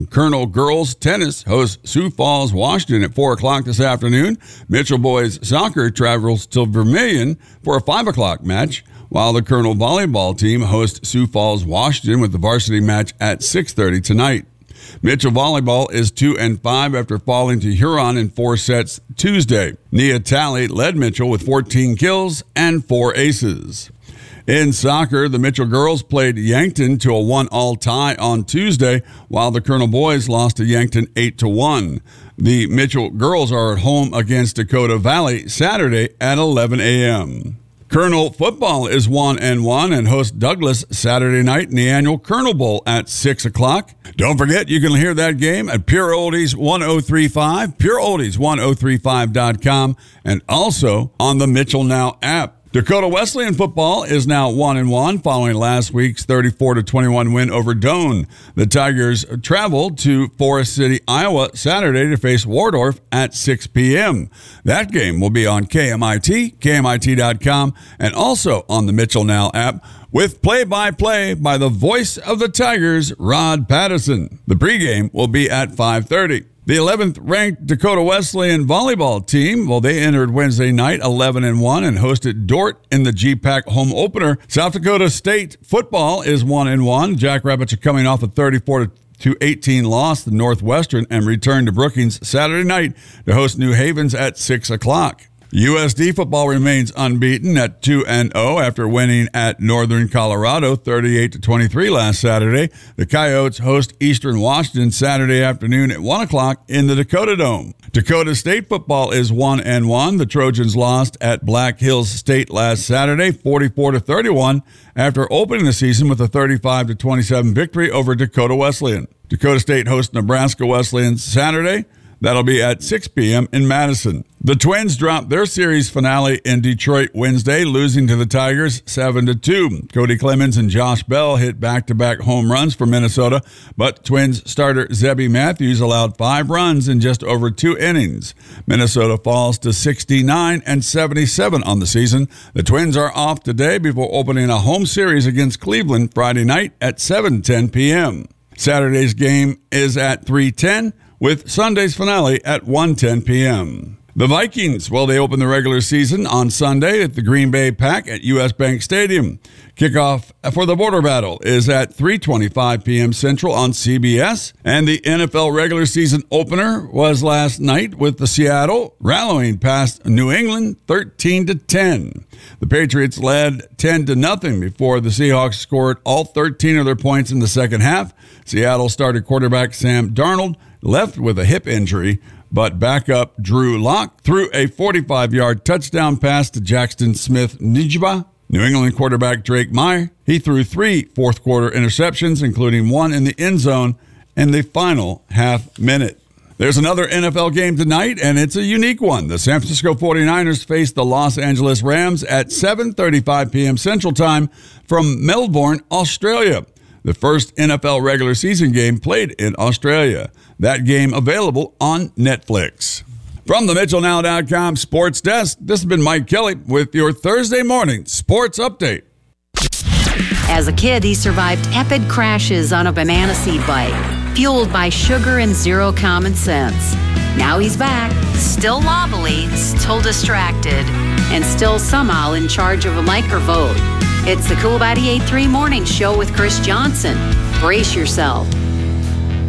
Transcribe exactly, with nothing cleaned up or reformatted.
Colonel girls tennis hosts Sioux Falls, Washington at four o'clock this afternoon. Mitchell boys soccer travels to Vermilion for a five o'clock match, while the Colonel volleyball team hosts Sioux Falls, Washington with the varsity match at six thirty tonight. Mitchell volleyball is two and five after falling to Huron in four sets Tuesday. Nia Talley led Mitchell with fourteen kills and four aces. In soccer, the Mitchell girls played Yankton to a one-all tie on Tuesday, while the Colonel boys lost to Yankton eight to one. The Mitchell girls are at home against Dakota Valley Saturday at eleven a.m. Colonel football is one and one and hosts Douglas Saturday night in the annual Colonel Bowl at six o'clock. Don't forget, you can hear that game at Pure Oldies one oh three point five, pure oldies one oh three five dot com, and also on the Mitchell Now app. Dakota Wesleyan football is now one and one following last week's thirty-four to twenty-one win over Doane. The Tigers travel to Forest City, Iowa Saturday to face Waldorf at six p.m. That game will be on K M I T, K M I T dot com, and also on the Mitchell Now app with play-by-play by the voice of the Tigers, Rod Patterson. The pregame will be at five thirty. The eleventh ranked Dakota Wesleyan volleyball team, well, they entered Wednesday night eleven and one and hosted Dort in the G PAC home opener. South Dakota State football is one and one. Jackrabbits are coming off a thirty-four to eighteen loss to Northwestern and return to Brookings Saturday night to host New Havens at six o'clock. U S D football remains unbeaten at two and oh after winning at Northern Colorado thirty-eight to twenty-three last Saturday. The Coyotes host Eastern Washington Saturday afternoon at one o'clock in the Dakota Dome. Dakota State football is one and one. The Trojans lost at Black Hills State last Saturday forty-four to thirty-one after opening the season with a thirty-five to twenty-seven victory over Dakota Wesleyan. Dakota State hosts Nebraska Wesleyan Saturday. That'll be at six p.m. in Madison. The Twins dropped their series finale in Detroit Wednesday, losing to the Tigers seven to two. Cody Clemens and Josh Bell hit back-to-back home runs for Minnesota, but Twins starter Zebby Matthews allowed five runs in just over two innings. Minnesota falls to sixty-nine and seventy-seven on the season. The Twins are off today before opening a home series against Cleveland Friday night at seven ten p.m. Saturday's game is at three ten, with Sunday's finale at one ten p.m. The Vikings, well, they open the regular season on Sunday at the Green Bay Pack at U S. Bank Stadium. Kickoff for the Border Battle is at three twenty-five p.m. Central on C B S. And the N F L regular season opener was last night with the Seattle rallying past New England thirteen to ten. The Patriots led ten to nothing before the Seahawks scored all thirteen of their points in the second half. Seattle started quarterback Sam Darnold left with a hip injury, but backup Drew Lock threw a forty-five-yard touchdown pass to Jackson Smith-Njigba. New England quarterback Drake Meyer, he threw three fourth-quarter interceptions, including one in the end zone in the final half minute. There's another N F L game tonight, and it's a unique one. The San Francisco forty-niners face the Los Angeles Rams at seven thirty-five p.m. Central Time from Melbourne, Australia. The first N F L regular season game played in Australia. That game available on Netflix. From the Mitchell Now dot com Sports Desk, this has been Mike Kelly with your Thursday morning sports update. As a kid, he survived epic crashes on a banana seed bike, fueled by sugar and zero common sense. Now he's back, still wobbly, still distracted, and still somehow in charge of a microvote. It's the Cool ninety-eight point three Morning Show with Chris Johnson. Brace yourself.